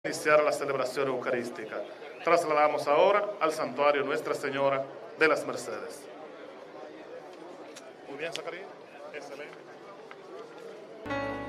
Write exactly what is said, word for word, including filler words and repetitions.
Iniciar la celebración eucarística. Trasladamos ahora al santuario Nuestra Señora de las Mercedes. Muy bien, Zacarías. Excelente.